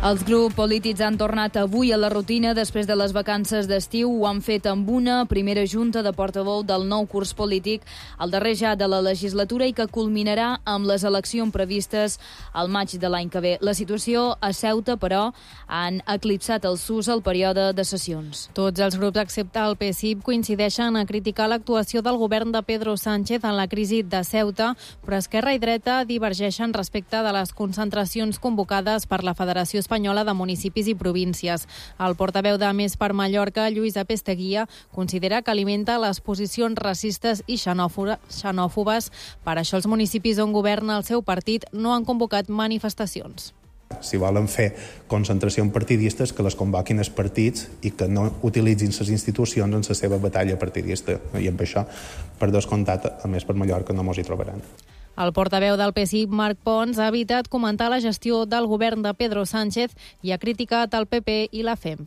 Els grups polítics han tornat avui a la rutina després de les vacances d'estiu. Ho han fet amb una primera junta de portaveu del nou curs polític, el darrer ja de la legislatura i que culminarà amb les eleccions previstes al maig de l'any que ve. La situació a Ceuta, però, han eclipsat el SUS al període de sessions. Tots els grups, excepte el PSIB, coincideixen a criticar l'actuació del govern de Pedro Sánchez en la crisi de Ceuta, però Esquerra i dreta divergeixen respecte de les concentracions convocades per la Federació Espanyola de Municipis i Províncies. El portaveu de Més per Mallorca, Lluís Apesteguia, considera que alimenta les posicions racistes i xenòfobes. Per això els municipis on governa el seu partit no han convocat manifestacions. Si volen fer concentracions partidistes, que les convoquin els partits i que no utilitzin les institucions en la seva batalla partidista. I amb això, per descomptat, a Més per Mallorca no mos hi trobaran. El portaveu del PSIB, Marc Pons, ha evitat comentar la gestió del govern de Pedro Sánchez i ha criticat el PP i la FEMP.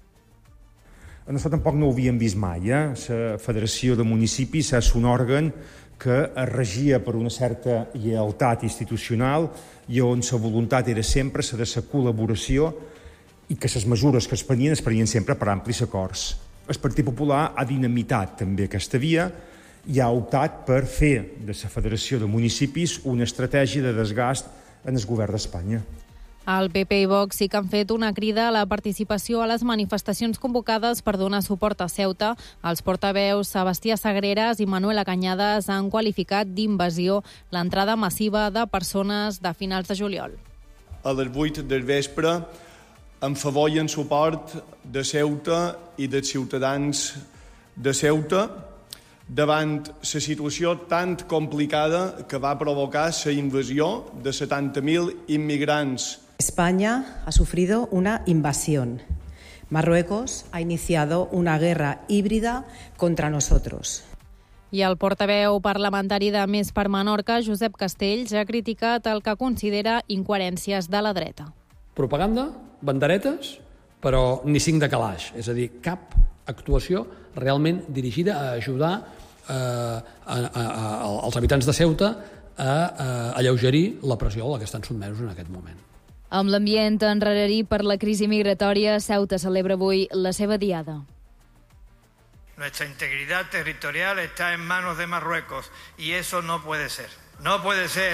Això tampoc no ho havíem vist mai. La Federació de Municipis és un òrgan que es regia per una certa lleialtat institucional i on la voluntat era sempre la de la col·laboració i que les mesures que es prenien sempre per amplis acords. El Partit Popular ha dinamitat també aquesta via i ha optat per fer de la Federació de Municipis una estratègia de desgast en el govern d'Espanya. El PP i Vox sí que han fet una crida a la participació a les manifestacions convocades per donar suport a Ceuta. Els portaveus Sebastià Sagreras i Manuela Cañadas han qualificat d'invasió l'entrada massiva de persones de finals de juliol. A les 8 del vespre en favor i en suport de Ceuta i dels ciutadans de Ceuta davant la situació tan complicada que va provocar la invasió de 70.000 immigrants. España ha sufrido una invasión. Marruecos ha iniciado una guerra híbrida contra nosotros. I el portaveu parlamentari de Més per Menorca, Josep Castells, ha criticat el que considera incoherències de la dreta. Propaganda, banderetes, però ni cinc de calaix. És a dir, cap actuació realment dirigida a ajudar als habitants de Ceuta a alleugerir la pressió a la que estan sotmesos en aquest moment. Amb l'ambient enrararí per la crisi migratòria, Ceuta celebra avui la seva diada. Nuestra integridad territorial está en manos de Marruecos y eso no puede ser. No puede ser.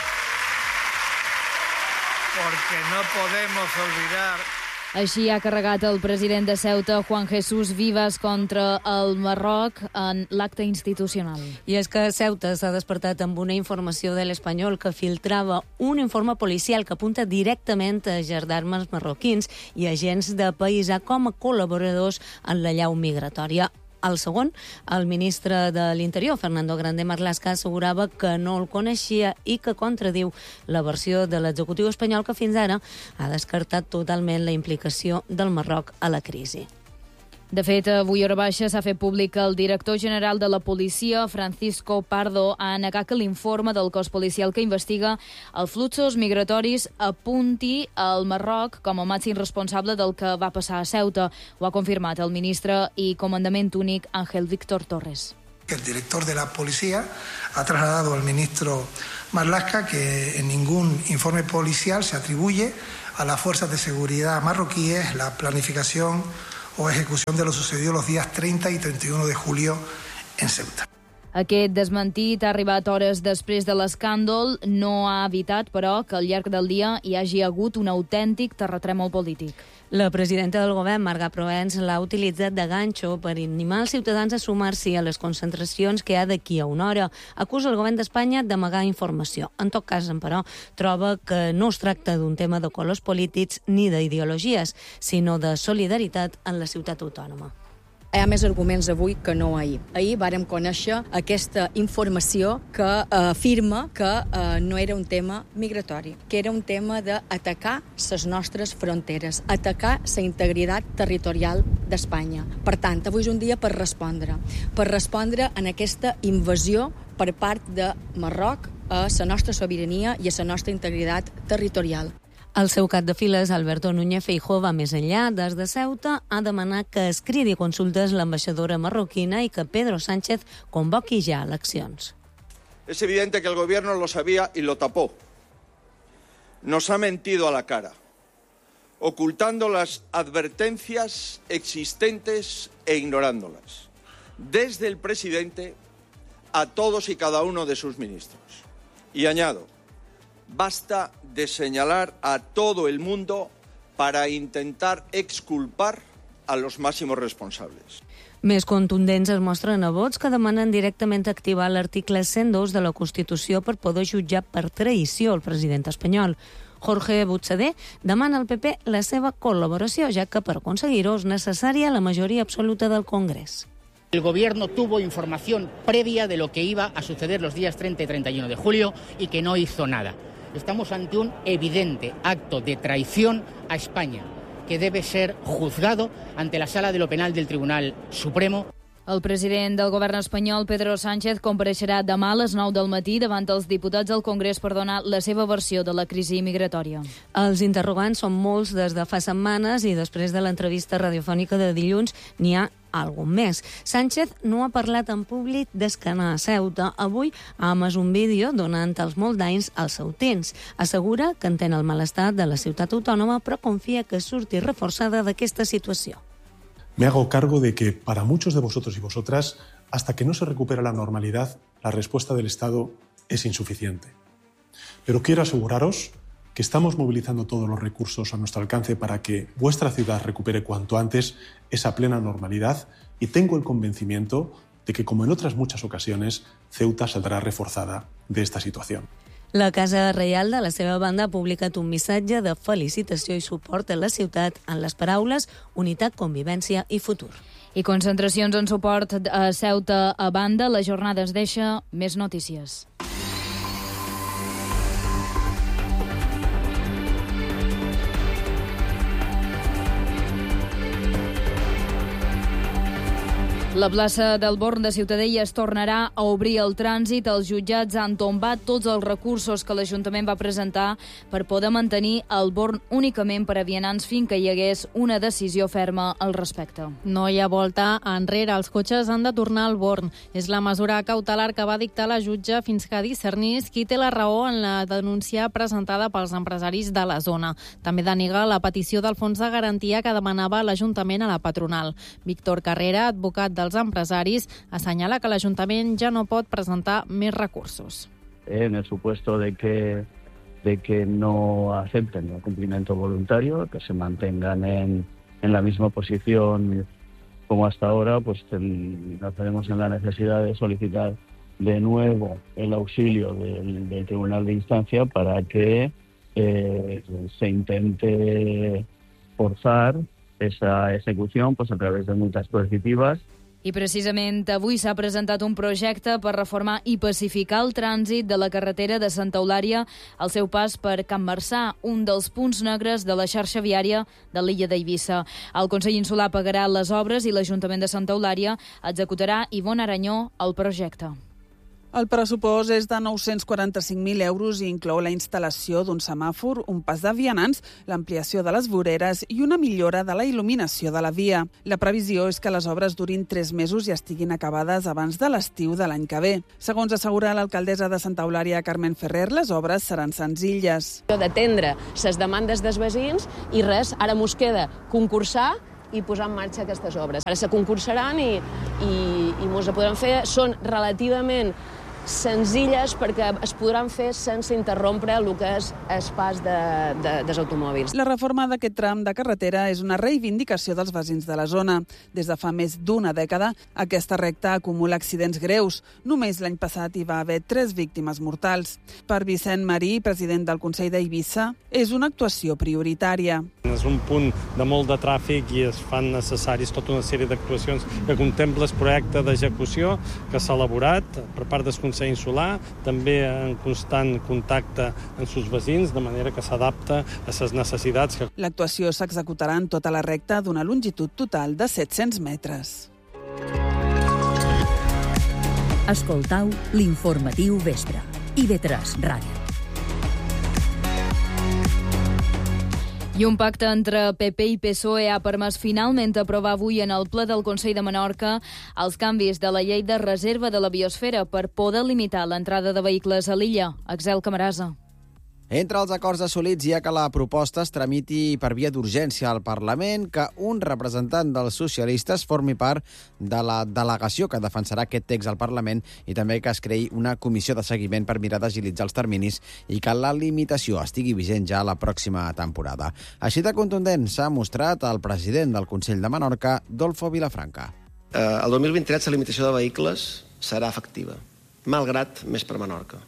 Porque no podemos olvidar. Així ha carregat el president de Ceuta, Juan Jesús Vivas, contra el Marroc en l'acte institucional. I és que Ceuta s'ha despertat amb una informació de l'Espanyol que filtrava un informe policial que apunta directament a gendarmes marroquins i agents de paisà com a col·laboradors en la llau migratòria. El segon, el ministre de l'Interior, Fernando Grande Marlaska, assegurava que no el coneixia i que contradiu la versió de l'executiu espanyol que fins ara ha descartat totalment la implicació del Marroc a la crisi. De fet, avui a hora baixa s'ha fet públic que el director general de la policia, Francisco Pardo, ha negat que l'informe del cos policial que investiga els fluxos migratoris apunti al Marroc com a màxim responsable del que va passar a Ceuta. Ho ha confirmat el ministre i comandament únic Ángel Víctor Torres. El director de la policía ha trasladado al ministro Marlaska que en ningún informe policial se atribuye a las fuerzas de seguridad marroquíes la planificación o ejecución de lo sucedido los días 30 y 31 de julio en Ceuta. Aquest desmentit ha arribat hores després de l'escàndol, no ha evitat, però, que al llarg del dia hi hagi hagut un autèntic terratrèmol polític. La presidenta del govern, Marga Proens, l'ha utilitzat de ganxo per animar els ciutadans a sumar-s'hi a les concentracions que hi ha d'aquí a una hora. Acusa el govern d'Espanya d'amagar informació. En tot cas, però, troba que no es tracta d'un tema de colors polítics ni d'ideologies, sinó de solidaritat en la ciutat autònoma. Hi ha més arguments avui que no ahir. Ahir vàrem conèixer aquesta informació que afirma que no era un tema migratori, que era un tema d'atacar les nostres fronteres, atacar la integritat territorial d'Espanya. Per tant, avui és un dia per respondre en aquesta invasió per part de Marroc a la nostra sobirania i a la nostra integritat territorial. El seu cap de files, Alberto Núñez Feijóo, va més enllà. Des de Ceuta ha demanat que es cridi a consultes l'ambaixadora marroquina i que Pedro Sánchez convoqui ja eleccions. Es evidente que el gobierno lo sabía y lo tapó. Nos ha mentido a la cara. ocultando las advertencias existentes e ignorándolas, desde el presidente a todos y cada uno de sus ministros. Y añado, basta de señalar a todo el mundo para intentar exculpar a los máximos responsables. Més contundents es mostren a vots que demanen directament activar l'article 102 de la Constitució per poder jutjar per traïció el president espanyol. Jorge Butxader demana al PP la seva col·laboració, ja que per aconseguir-ho és necessària la majoria absoluta del Congrés. El Gobierno tuvo información previa de lo que iba a suceder los días 30 y 31 de julio y que no hizo nada. Estamos ante un evidente acto de traición a España, que debe ser juzgado ante la Sala de lo Penal del Tribunal Supremo. El president del govern espanyol, Pedro Sánchez, compareixerà demà a les 9 del matí davant els diputats del Congrés per donar la seva versió de la crisi migratòria. Els interrogants són molts des de fa setmanes i després de l'entrevista radiofònica de dilluns n'hi ha algun més. Sánchez no ha parlat en públic des que anà a Ceuta. Avui ha emès un vídeo donant els moldans als ceutins. Assegura que entén el malestar de la ciutat autònoma, però confia que surti reforçada d'aquesta situació. Me hago cargo de que para muchos de vosotros y vosotras, hasta que no se recupera la normalidad, la respuesta del Estado es insuficiente. Pero quiero aseguraros que estamos movilizando todos los recursos a nuestro alcance para que vuestra ciudad recupere cuanto antes esa plena normalidad y tengo el convencimiento de que, como en otras muchas ocasiones, Ceuta saldrá reforzada de esta situación. La Casa Reial, de la seva banda, ha publicat un missatge de felicitació i suport a la ciutat en les paraules unitat, convivència i futur. I concentracions en suport a Ceuta a banda, la jornada es deixa més notícies. La plaça del Born de Ciutadella es tornarà a obrir el trànsit. Els jutjats han tombat tots els recursos que l'Ajuntament va presentar per poder mantenir el Born únicament per a vianants fins que hi hagués una decisió ferma al respecte. No hi ha volta enrere. Els cotxes han de tornar al Born. És la mesura cautelar que va dictar la jutge fins que discernís qui té la raó en la denúncia presentada pels empresaris de la zona. També denega la petició del fons de garantia que demanava l'Ajuntament a la patronal. Víctor Carrera, advocat dels empresaris, assenyala que l'Ajuntament ja no pot presentar més recursos. En el supuesto de que no acepten el cumplimiento voluntario, que se mantengan en la misma posición como hasta ahora, pues nos tenemos en la necesidad de solicitar de nuevo el auxilio del Tribunal de Instancia para que se intente forzar esa ejecución pues a través de multas coercitivas. I precisament avui s'ha presentat un projecte per reformar i pacificar el trànsit de la carretera de Santa Eulària al seu pas per Can Marçà, un dels punts negres de la xarxa viària de l'illa d'Eivissa. El Consell Insular pagarà les obres i l'Ajuntament de Santa Eulària executarà, Ivonne Aranyó, el projecte. El pressupost és de 945.000 euros i inclou la instal·lació d'un semàfor, un pas de vianants, l'ampliació de les voreres i una millora de la il·luminació de la via. La previsió és que les obres durin 3 mesos i estiguin acabades abans de l'estiu de l'any que ve. Segons assegura l'alcaldessa de Santa Eulària, Carmen Ferrer, les obres seran senzilles. D'atendre les demandes dels veïns i res, ara mos queda concursar i posar en marxa aquestes obres. Ara se concursaran i mos la podran fer. Són relativament senzilles perquè es podran fer sense interrompre el que és el pas dels automòbils. La reforma d'aquest tram de carretera és una reivindicació dels veïns de la zona. Des de fa més d'una dècada, aquesta recta acumula accidents greus. Només l'any passat hi va haver 3 víctimes mortals. Per Vicent Marí, president del Consell d'Eivissa, és una actuació prioritària. És un punt de molt de tràfic i es fan necessaris tota una sèrie d'actuacions que contempla el projecte d'execució que s'ha elaborat per part del Consell Insular, també en constant contacte amb els veïns, de manera que s'adapta a les necessitats. L'actuació s'executarà en tota la recta d'una longitud total de 700 metres. Escoltau l'informatiu vespre. IB3 Ràdio. I un pacte entre PP i PSOE ha permès finalment aprovar avui en el ple del Consell de Menorca els canvis de la llei de reserva de la biosfera per poder limitar l'entrada de vehicles a l'illa. Axel Camarasa. Entre els acords assolits hi ha que la proposta es tramiti per via d'urgència al Parlament, que un representant dels socialistes formi part de la delegació que defensarà aquest text al Parlament i també que es creï una comissió de seguiment per mirar d'agilitzar els terminis i que la limitació estigui vigent ja la pròxima temporada. Així de contundent s'ha mostrat el president del Consell de Menorca, Dolfo Vilafranca. El 2023 la limitació de vehicles serà efectiva, malgrat més per Menorca.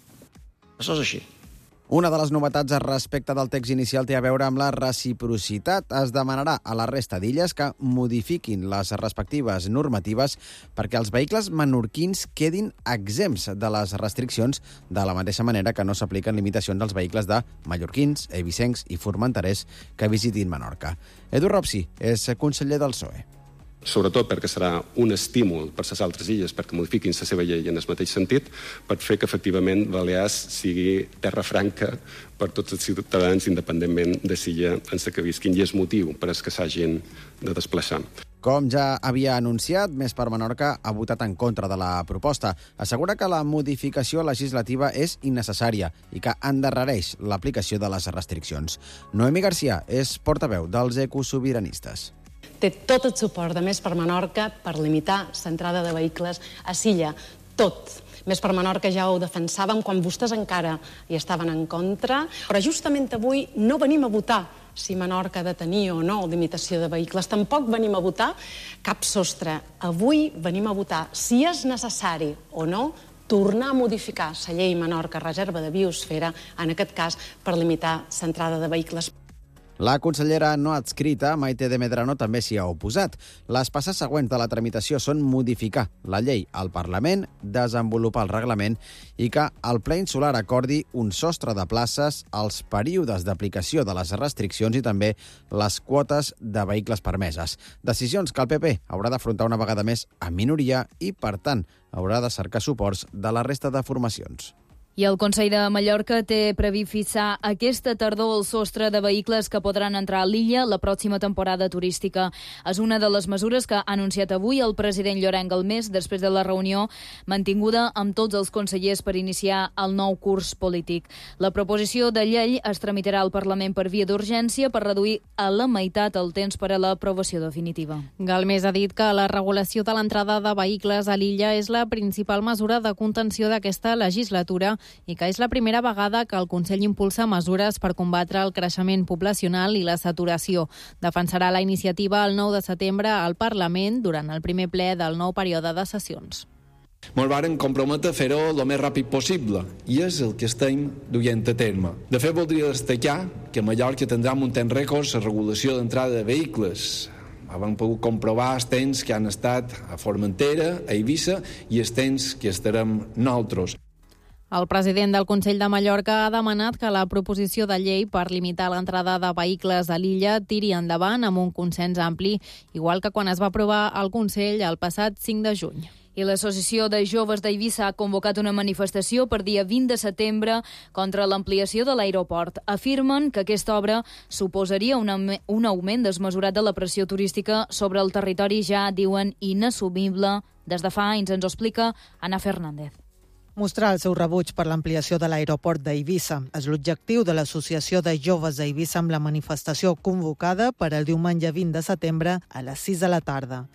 Això és així. Una de les novetats respecte del text inicial té a veure amb la reciprocitat. Es demanarà a la resta d'illes que modifiquin les respectives normatives perquè els vehicles menorquins quedin exempts de les restriccions, de la mateixa manera que no s'apliquen limitacions als vehicles de mallorquins, eivissencs i formenterers que visitin Menorca. Edu Ropsi és conseller del PSOE. Sobretot perquè serà un estímul per les altres illes perquè modifiquin la seva llei en el mateix sentit, per fer que efectivament Balears sigui terra franca per tots els ciutadans independentment de l'illa en què visquin, i és motiu per als que s'hagin de desplaçar. Com ja havia anunciat, Més per Menorca ha votat en contra de la proposta. Assegura que la modificació legislativa és innecessària i que endarrereix l'aplicació de les restriccions. Noemi Garcia és portaveu dels ecosobiranistes. Té tot el suport de Més per Menorca per limitar l'entrada de vehicles a Silla. Tot. Més per Menorca ja ho defensàvem quan vostès encara hi estaven en contra, però justament avui no venim a votar si Menorca ha de tenir o no limitació de vehicles. Tampoc venim a votar cap sostre. Avui venim a votar si és necessari o no tornar a modificar la llei Menorca Reserva de Biosfera, en aquest cas per limitar l'entrada de vehicles. La consellera no adscrita, Maite de Medrano, també s'hi ha oposat. Les passes següents de la tramitació són modificar la llei al Parlament, desenvolupar el reglament i que el ple insular acordi un sostre de places, els períodes d'aplicació de les restriccions i també les quotes de vehicles permeses. Decisions que el PP haurà d'afrontar una vegada més en minoria i, per tant, haurà de cercar suports de la resta de formacions. I el Consell de Mallorca té previst fixar aquesta tardor el sostre de vehicles que podran entrar a l'illa la pròxima temporada turística. És una de les mesures que ha anunciat avui el president Llorenç Galmés després de la reunió mantinguda amb tots els consellers per iniciar el nou curs polític. La proposició de llei es tramitarà al Parlament per via d'urgència per reduir a la meitat el temps per a l'aprovació definitiva. Galmés ha dit que la regulació de l'entrada de vehicles a l'illa és la principal mesura de contenció d'aquesta legislatura i que és la primera vegada que el Consell impulsa mesures per combatre el creixement poblacional i la saturació. Defensarà la iniciativa el 9 de setembre al Parlament durant el primer ple del nou període de sessions. Ens vàrem comprometre a fer-ho el més ràpid possible i és el que estem duent a terme. De fet, voldria destacar que a Mallorca tindrem un temps rècord la regulació d'entrada de vehicles. Hem pogut comprovar els temps que han estat a Formentera, a Eivissa i els temps que estarem nosaltres. El president del Consell de Mallorca ha demanat que la proposició de llei per limitar l'entrada de vehicles a l'illa tiri endavant amb un consens ampli, igual que quan es va aprovar al Consell el passat 5 de juny. I l'Associació de Joves d'Eivissa ha convocat una manifestació per dia 20 de setembre contra l'ampliació de l'aeroport. Afirmen que aquesta obra suposaria un augment desmesurat de la pressió turística sobre el territori, ja diuen inassumible. Des de fa anys ens ho explica Ana Fernández. Mostrar el seu rebuig per l'ampliació de l'aeroport d'Eivissa és l'objectiu de l'Associació de Joves d'Eivissa amb la manifestació convocada per el diumenge 20 de setembre a les 6 de la tarda.